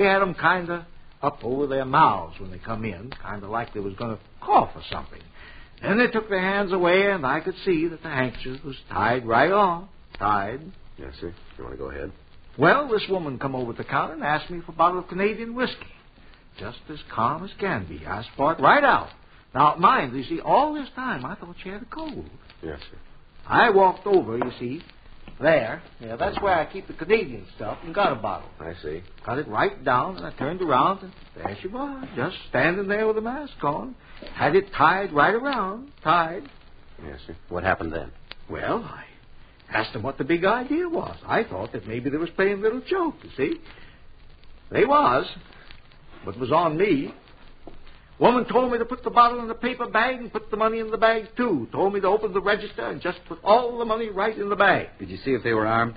They had them kind of up over their mouths when they come in, kind of like they was going to cough or something. Then they took their hands away, and I could see that the handkerchief was tied right on. Tied. Yes, sir. You want to go ahead? Well, this woman come over the counter and asked me for a bottle of Canadian whiskey. Just as calm as can be. I sparked right out. Now, mind, you see, all this time I thought she had a cold. Yes, sir. I walked over, you see, there. Yeah, that's where I keep the Canadian stuff, and got a bottle. I see. Got it right down, and I turned around, and there she was, just standing there with a mask on. Had it tied right around, tied. Yes, sir. What happened then? Well, I asked them what the big idea was. I thought that maybe they was playing a little joke, you see. They was, but it was on me. Woman told me to put the bottle in the paper bag and put the money in the bag, too. Told me to open the register and just put all the money right in the bag. Did you see if they were armed?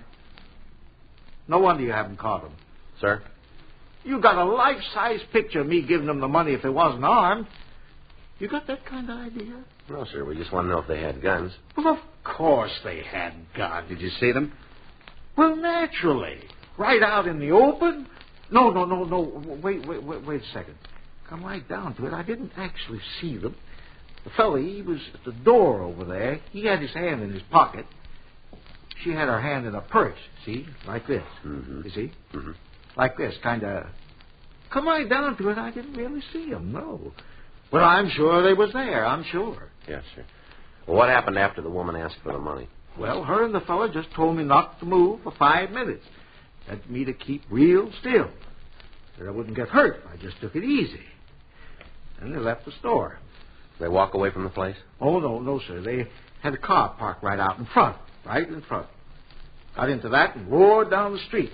No wonder you haven't caught them. Sir? You got a life-size picture of me giving them the money if they wasn't armed. You got that kind of idea? No, sir. We just want to know if they had guns. Well, of course they had guns. Did you see them? Well, naturally. Right out in the open? No. Wait a second. Come right down to it. I didn't actually see them. The fella, he was at the door over there. He had his hand in his pocket. She had her hand in a purse, see? Like this. Mm-hmm. You see? Mm-hmm. Like this, kind of. Come right down to it, I didn't really see them, no. But I'm sure they was there, I'm sure. Yes, sir. Well, what happened after the woman asked for the money? Well, her and the fella just told me not to move for 5 minutes. Said me to keep real still. That I wouldn't get hurt if I just took it easy. And they left the store. They walk away from the place? Oh, no, sir. They had a car parked right out in front. Right in front. Got into that and roared down the street.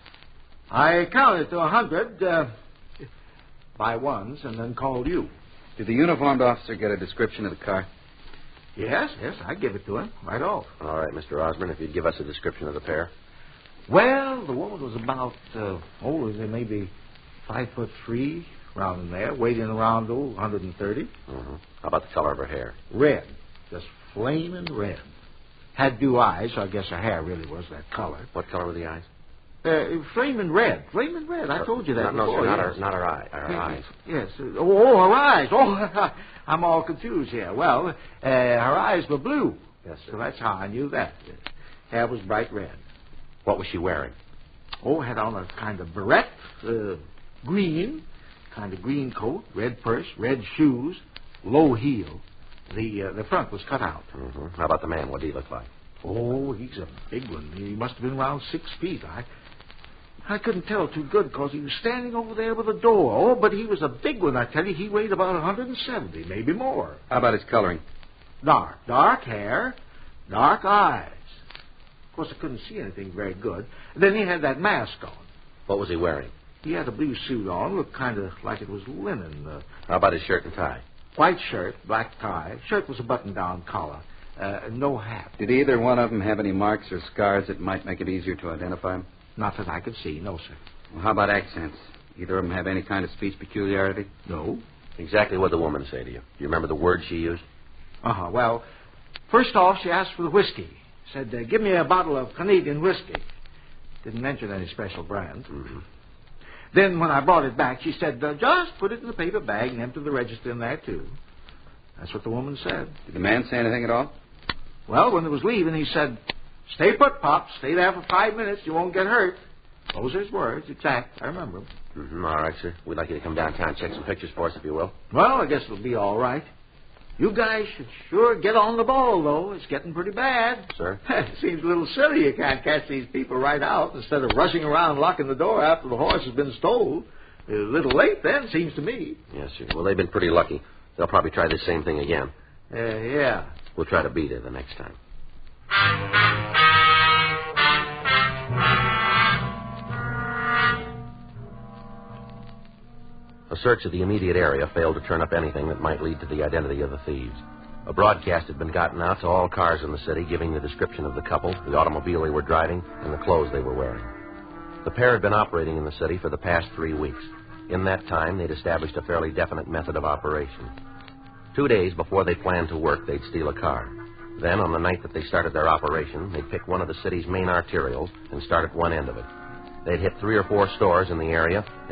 I counted to 100 by ones and then called you. Did the uniformed officer get a description of the car? Yes, I give it to him right off. All right, Mr. Osborne, if you'd give us a description of the pair. Well, the woman was about, maybe 5'3", around in there, weighing around 130. Mm-hmm. How about the color of her hair? Red, just flaming red. Had blue eyes, so I guess her hair really was that color. What color were the eyes? Flaming red. I told you that no, before. sir, yes. not her eye. Her eyes. Yes. Her eyes. Oh, I'm all confused here. Well, her eyes were blue. Yes, sir. So that's how I knew that. Hair was bright red. What was she wearing? Oh, had on a kind of beret, green, kind of green coat, red purse, red shoes, low heel. The front was cut out. Mm-hmm. How about the man? What did he look like? Oh, he's a big one. He must have been around 6 feet. I couldn't tell too good because he was standing over there with a door. Oh, but he was a big one, I tell you. He weighed about 170, maybe more. How about his coloring? Dark hair, dark eyes. Of course, I couldn't see anything very good. Then he had that mask on. What was he wearing? He had a blue suit on, looked kind of like it was linen. How about his shirt and tie? White shirt, black tie. Shirt was a button-down collar. No hat. Did either one of them have any marks or scars that might make it easier to identify them? Not that I could see, no, sir. Well, how about accents? Either of them have any kind of speech peculiarity? No. Exactly what did the woman say to you? Do you remember the words she used? Well, first off, she asked for the whiskey. Said, give me a bottle of Canadian whiskey. Didn't mention any special brand. Mm-hmm. Then when I brought it back, she said, just put it in the paper bag and empty the register in there, too. That's what the woman said. Did the man say anything at all? Well, when it was leaving, he said, stay put, Pop. Stay there for 5 minutes. You won't get hurt. Those are his words, exact. I remember them. Mm-hmm. All right, sir. We'd like you to come downtown and check some pictures for us, if you will. Well, I guess it'll be all right. You guys should sure get on the ball, though. It's getting pretty bad. Sir? It seems a little silly you can't catch these people right out instead of rushing around locking the door after the horse has been stole. A little late then, seems to me. Yes, sir. Well, they've been pretty lucky. They'll probably try the same thing again. Yeah. We'll try to beat it the next time. A search of the immediate area failed to turn up anything that might lead to the identity of the thieves. A broadcast had been gotten out to all cars in the city, giving the description of the couple, the automobile they were driving, and the clothes they were wearing. The pair had been operating in the city for the past 3 weeks. In that time, they'd established a fairly definite method of operation. 2 days before they planned to work, they'd steal a car. Then, on the night that they started their operation, they'd pick one of the city's main arterials and start at one end of it. They'd hit 3 or 4 stores in the area